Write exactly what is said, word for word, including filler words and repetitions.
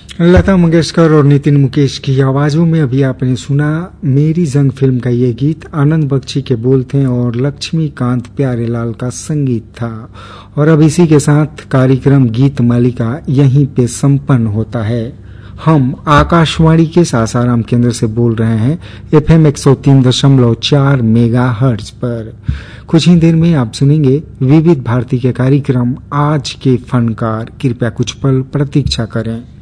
लता मंगेशकर और नितिन मुकेश की आवाजों में अभी आपने सुना मेरी जंग फिल्म का ये गीत। आनंद बख्शी के बोल थे और लक्ष्मीकांत प्यारेलाल का संगीत था। और अब इसी के साथ कार्यक्रम गीत मालिका यहीं पे संपन्न होता है। हम आकाशवाणी के सासाराम केंद्र से बोल रहे हैं एफएम एक सौ तीन दशमलव चार मेगा हर्ट्ज पर। कुछ ही देर में आप सुनेंगे विविध भारती के कार्यक्रम आज के फनकार। कृपया कुछ पल प्रतीक्षा करें।